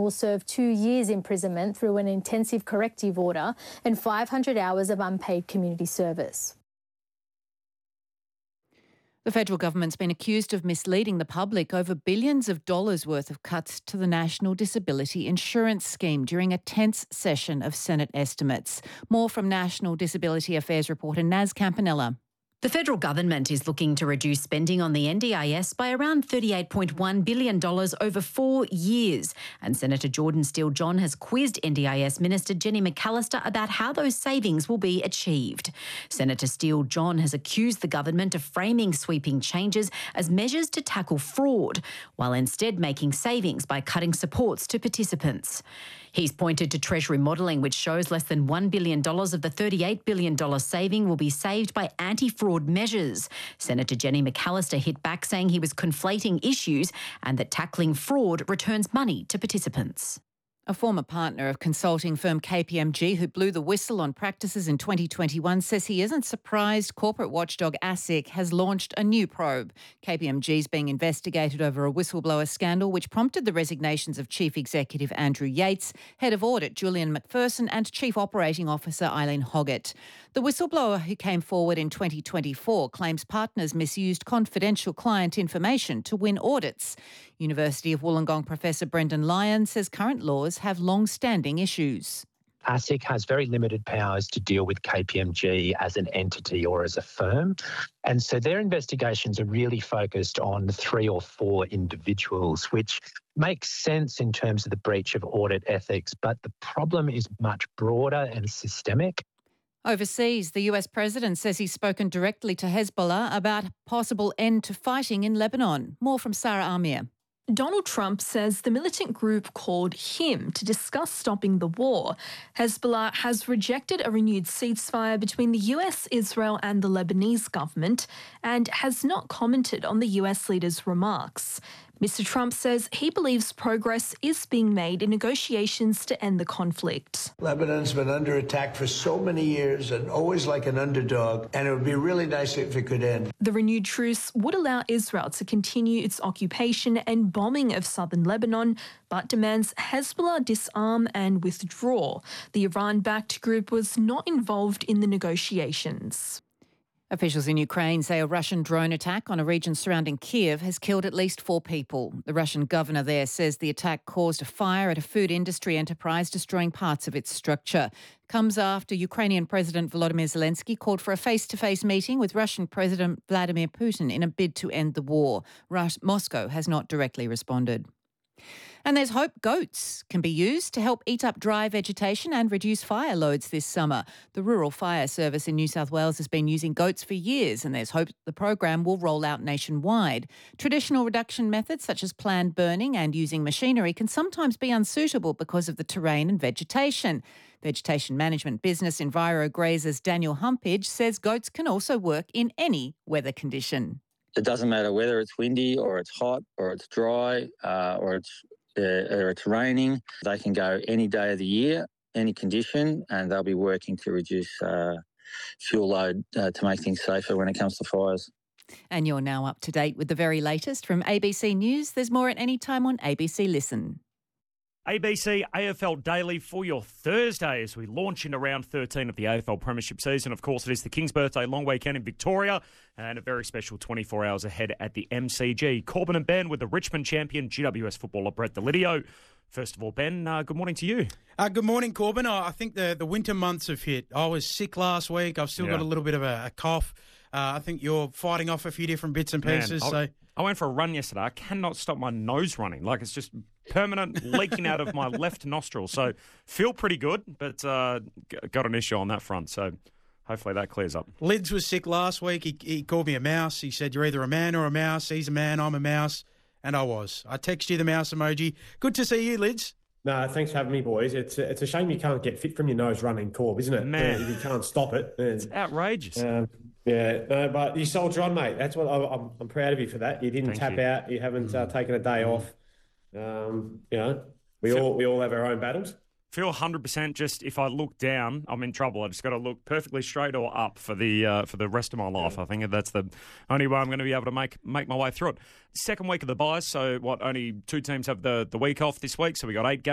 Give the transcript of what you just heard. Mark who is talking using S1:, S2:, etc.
S1: will serve 2 years imprisonment through an intensive corrective order and 500 hours of unpaid community service.
S2: The federal government's been accused of misleading the public over billions of dollars worth of cuts to the National Disability Insurance Scheme during a tense session of Senate estimates. More from National Disability Affairs reporter Naz Campanella.
S3: The federal government is looking to reduce spending on the NDIS by around $38.1 billion over 4 years. And Senator Jordan Steele-John has quizzed NDIS Minister Jenny McAllister about how those savings will be achieved. Senator Steele-John has accused the government of framing sweeping changes as measures to tackle fraud, while instead making savings by cutting supports to participants. He's pointed to Treasury modelling, which shows less than $1 billion of the $38 billion saving will be saved by anti-fraud measures. Senator Jenny McAllister hit back, saying he was conflating issues and that tackling fraud returns money to participants.
S2: A former partner of consulting firm KPMG who blew the whistle on practices in 2021 says he isn't surprised corporate watchdog ASIC has launched a new probe. KPMG is being investigated over a whistleblower scandal which prompted the resignations of Chief Executive Andrew Yates, Head of Audit Julian McPherson and Chief Operating Officer Eileen Hoggett. The whistleblower who came forward in 2024 claims partners misused confidential client information to win audits. University of Wollongong Professor Brendan Lyon says current laws have long-standing issues.
S4: ASIC has very limited powers to deal with KPMG as an entity or as a firm. And so their investigations are really focused on 3 or 4 individuals, which makes sense in terms of the breach of audit ethics. But the problem is much broader and systemic.
S2: Overseas, the US president says he's spoken directly to Hezbollah about a possible end to fighting in Lebanon. More from Sarah Amir.
S5: Donald Trump says the militant group called him to discuss stopping the war. Hezbollah has rejected a renewed ceasefire between the US, Israel and the Lebanese government and has not commented on the US leader's remarks. Mr. Trump says he believes progress is being made in negotiations to end the conflict.
S6: Lebanon's been under attack for so many years and always like an underdog, and it would be really nice if it could end.
S5: The renewed truce would allow Israel to continue its occupation and bombing of southern Lebanon, but demands Hezbollah disarm and withdraw. The Iran-backed group was not involved in the negotiations.
S2: Officials in Ukraine say a Russian drone attack on a region surrounding Kiev has killed at least 4 people. The Russian governor there says the attack caused a fire at a food industry enterprise, destroying parts of its structure. Comes after Ukrainian President Volodymyr Zelensky called for a face-to-face meeting with Russian President Vladimir Putin in a bid to end the war. Moscow has not directly responded. And there's hope goats can be used to help eat up dry vegetation and reduce fire loads this summer. The Rural Fire Service in New South Wales has been using goats for years, and there's hope the program will roll out nationwide. Traditional reduction methods such as planned burning and using machinery can sometimes be unsuitable because of the terrain and vegetation. Vegetation management business EnviroGrazers Daniel Humpage says goats can also work in any weather condition.
S7: It doesn't matter whether it's windy or it's hot or it's dry or it's raining. They can go any day of the year, any condition, and they'll be working to reduce fuel load to make things safer when it comes to fires.
S2: And you're now up to date with the very latest from ABC News. There's more at any time on ABC Listen.
S8: ABC AFL Daily for your Thursday as we launch into round 13 of the AFL Premiership season. Of course, it is the King's Birthday long weekend in Victoria and a very special 24 hours ahead at the MCG. Corbin and Ben with the Richmond champion GWS footballer Brett Delidio. First of all, Ben, good morning to you.
S9: Good morning, Corbin. I think the winter months have hit. I was sick last week. I've still got a little bit of a cough. I think you're fighting off a few different bits and pieces.
S8: I went for a run yesterday. I cannot stop my nose running. Like it's just permanent leaking out of my left nostril. So feel pretty good, but got an issue on that front. So hopefully that clears up.
S9: Lids was sick last week. He called me a mouse. He said, you're either a man or a mouse. He's a man, I'm a mouse. And I was. I text you the mouse emoji. Good to see you, Lids.
S10: No, thanks for having me, boys. It's a shame you can't get fit from your nose running, Corb, isn't it?
S8: Man.
S10: If you can't stop it.
S8: It's outrageous.
S10: But you soldier on, mate. That's what I'm proud of you for that. You didn't tap out. You haven't taken a day off. We all have our own battles.
S8: Feel 100%. Just if I look down, I'm in trouble. I just got to look perfectly straight or up for the rest of my life. I think that's the only way I'm going to be able to make my way through it. Second week of the buys, so only 2 teams have the week off this week. So we got 8 games.